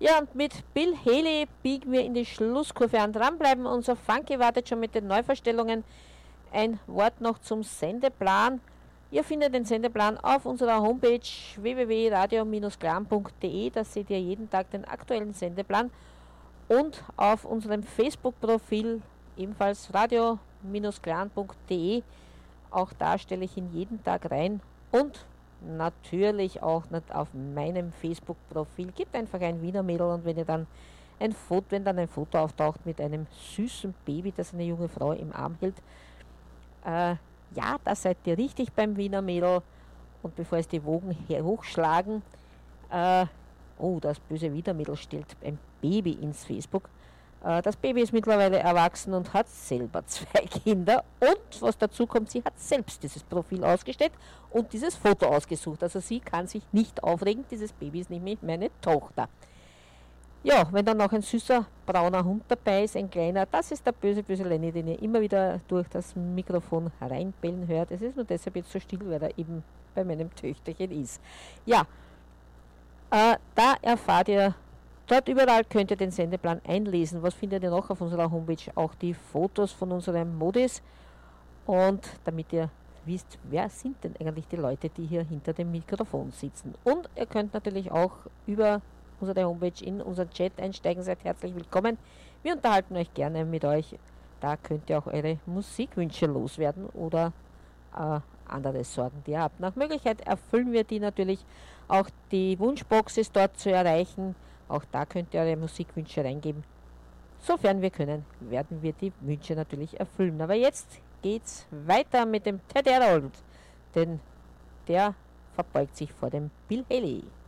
Ja, und mit Bill Haley biegen wir in die Schlusskurve an. Dranbleiben, unser Funky wartet schon mit den Neuverstellungen. Ein Wort noch zum Sendeplan. Ihr findet den Sendeplan auf unserer Homepage www.radio-glam.de. Da seht ihr jeden Tag den aktuellen Sendeplan. Und auf unserem Facebook-Profil ebenfalls radio-glam.de. Auch da stelle ich ihn jeden Tag rein. Und natürlich auch nicht auf meinem Facebook-Profil. Gebt einfach ein Wiener Mädel und wenn dann ein Foto auftaucht mit einem süßen Baby, das eine junge Frau im Arm hält, ja, da seid ihr richtig beim Wiener Mädel. Und bevor es die Wogen hochschlagen, das böse Wiener Mädel stellt ein Baby ins Facebook. Das Baby ist mittlerweile erwachsen und hat selber 2 Kinder. Und was dazu kommt, sie hat selbst dieses Profil ausgestellt und dieses Foto ausgesucht. Also sie kann sich nicht aufregen, dieses Baby ist nämlich meine Tochter. Ja, wenn dann noch ein süßer brauner Hund dabei ist, ein kleiner, das ist der böse Lenny, den ihr immer wieder durch das Mikrofon reinbellen hört. Es ist nur deshalb jetzt so still, weil er eben bei meinem Töchterchen ist. Ja, da erfahrt ihr, dort überall könnt ihr den Sendeplan einlesen. Was findet ihr noch auf unserer Homepage? Auch die Fotos von unseren Modis. Und damit ihr wisst, wer sind denn eigentlich die Leute, die hier hinter dem Mikrofon sitzen. Und ihr könnt natürlich auch über unsere Homepage in unseren Chat einsteigen. Seid herzlich willkommen. Wir unterhalten euch gerne mit euch. Da könnt ihr auch eure Musikwünsche loswerden oder andere Sorgen, die ihr habt. Nach Möglichkeit erfüllen wir die natürlich. Auch die Wunschbox ist dort zu erreichen. Auch da könnt ihr eure Musikwünsche reingeben. Sofern wir können, werden wir die Wünsche natürlich erfüllen. Aber jetzt geht's weiter mit dem Ted Harold, denn der verbeugt sich vor dem Bill Haley.